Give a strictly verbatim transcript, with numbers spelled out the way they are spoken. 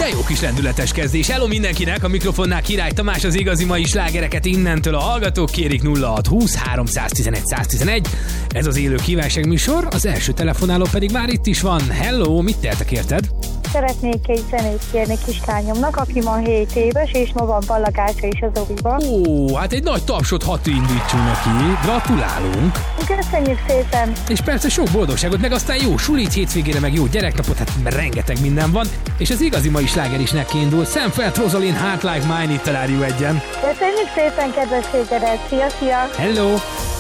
De jó kis lendületes kezdés. Hello mindenkinek, a mikrofonnál Király Tamás, az igazi mai slágereket innentől a hallgatók kérik. Nulla hat húsz háromszáztizenegy száztizenegy. Ez az élő kívánságműsor, az első telefonáló pedig már itt is van. Hello, mit tehetek érted? Szeretnék egy zenét kérni kislányomnak, aki ma hét éves, és ma van ballagása is az oviban. Ó, hát egy nagy tapsot hadd indítsunk neki. Gratulálunk. Köszönjük szépen. És persze sok boldogságot, meg aztán jó sulit, hétvégére meg jó gyereknapot, hát rengeteg minden van. És az igazi mai sláger is neki indul. Sam Feldt, Rosalind, Heart Like Mine, itt a Rádió egyen. Köszönjük szépen, kedvességedet. Szia, szia. Hello.